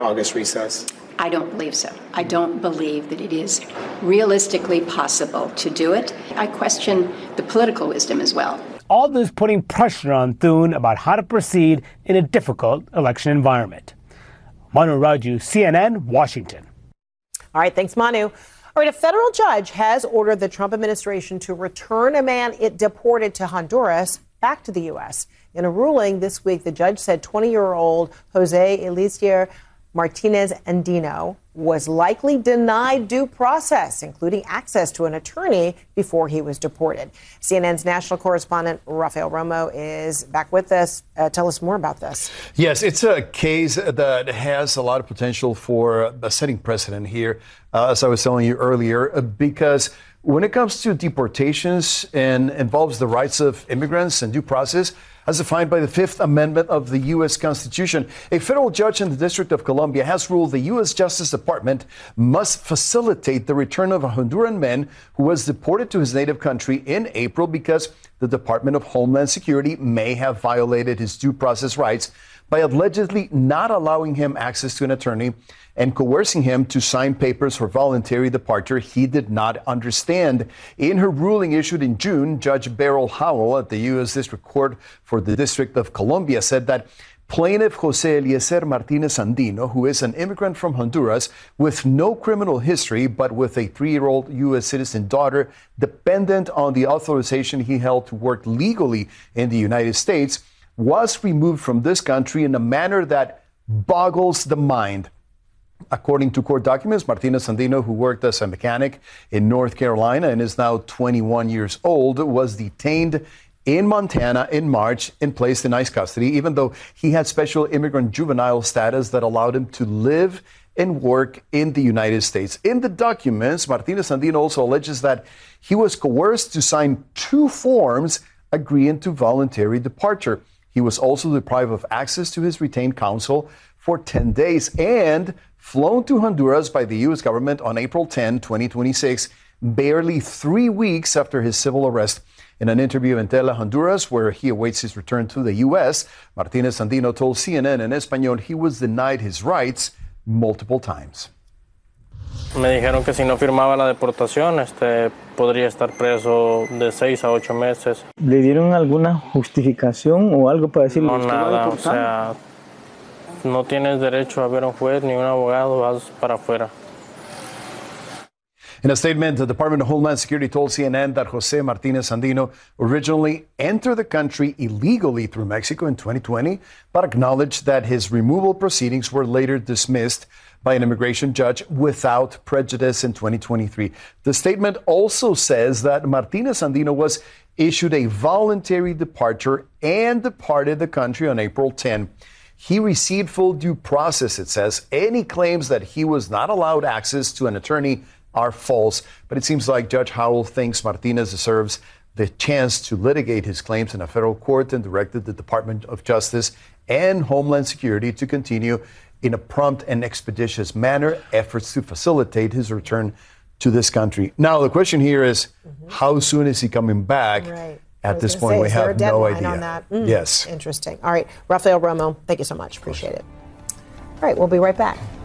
August recess? I don't believe so. I don't believe that it is realistically possible to do it. I question the political wisdom as well. All this putting pressure on Thune about how to proceed in a difficult election environment. Manu Raju, CNN, Washington. All right, thanks, Manu. All right, a federal judge has ordered the Trump administration to return a man it deported to Honduras back to the U.S. In a ruling this week, the judge said 20-year-old Jose Eliezer Martinez Andino was likely denied due process, including access to an attorney before he was deported. CNN's national correspondent Rafael Romo is back with us. Tell us more about this. Yes, it's a case that has a lot of potential for a setting precedent here, as I was telling you earlier, because when it comes to deportations and involves the rights of immigrants and due process, as defined by the Fifth Amendment of the U.S. Constitution, a federal judge in the District of Columbia has ruled the U.S. Justice Department must facilitate the return of a Honduran man who was deported to his native country in April because the Department of Homeland Security may have violated his due process rights by allegedly not allowing him access to an attorney and coercing him to sign papers for voluntary departure he did not understand. In her ruling issued in June, Judge Beryl Howell at the U.S. District Court for the District of Columbia said that plaintiff Jose Eliezer Martinez Andino, who is an immigrant from Honduras with no criminal history but with a 3-year-old U.S. citizen daughter dependent on the authorization he held to work legally in the United States, was removed from this country in a manner that boggles the mind. According to court documents, Martinez Andino, who worked as a mechanic in North Carolina and is now 21 years old, was detained in Montana in March and placed in ICE custody, even though he had special immigrant juvenile status that allowed him to live and work in the United States. In the documents, Martinez Andino also alleges that he was coerced to sign 2 forms agreeing to voluntary departure. He was also deprived of access to his retained counsel for 10 days and flown to Honduras by the U.S. government on April 10, 2026, barely 3 weeks after his civil arrest. In an interview in Tele Honduras, where he awaits his return to the U.S., Martinez Andino told CNN in Español he was denied his rights multiple times. Me dijeron que si no firmaba la deportación, podría estar preso de 6 a 8 meses. ¿Le dieron alguna justificación o algo para decirle? No, nada, o sea, no tienes derecho a ver un juez ni un abogado, vas para afuera. In a statement, the Department of Homeland Security told CNN that Jose Martinez Andino originally entered the country illegally through Mexico in 2020, but acknowledged that his removal proceedings were later dismissed by an immigration judge without prejudice in 2023. The statement also says that Martinez Andino was issued a voluntary departure and departed the country on April 10. He received full due process, it says. Any claims that he was not allowed access to an attorney are false. But it seems like Judge Howell thinks Martinez deserves the chance to litigate his claims in a federal court and directed the Department of Justice and Homeland Security to continue in a prompt and expeditious manner efforts to facilitate his return to this country. Now, the question here is, how soon is he coming back? Right. At this point, we have no idea. On that? Yes. Interesting. All right. Rafael Romo, thank you so much. Appreciate it. All right. We'll be right back.